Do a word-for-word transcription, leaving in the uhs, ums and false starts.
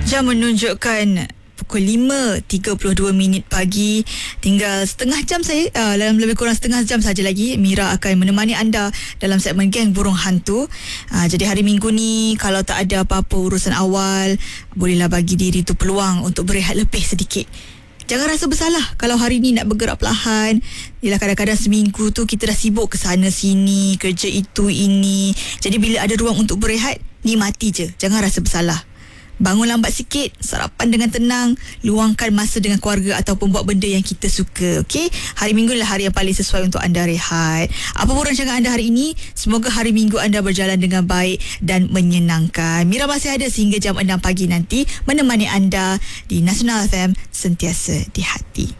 Jam menunjukkan pukul lima tiga puluh dua minit pagi. Tinggal setengah jam saya, uh, dalam lebih kurang setengah jam saja lagi Mira akan menemani anda dalam segmen Geng Burung Hantu. uh, Jadi hari Minggu ni, kalau tak ada apa-apa urusan awal, bolehlah bagi diri tu peluang untuk berehat lebih sedikit. Jangan rasa bersalah kalau hari ni nak bergerak perlahan. Yelah, kadang-kadang seminggu tu kita dah sibuk ke sana sini, kerja itu ini. Jadi bila ada ruang untuk berehat, nikmati je, jangan rasa bersalah. Bangun lambat sikit, sarapan dengan tenang, luangkan masa dengan keluarga ataupun buat benda yang kita suka. Okey, hari Minggu adalah hari yang paling sesuai untuk anda rehat. Apa pun rancangan anda hari ini, semoga hari Minggu anda berjalan dengan baik dan menyenangkan. Mira masih ada sehingga jam enam pagi nanti menemani anda di Nasional F M, sentiasa di hati.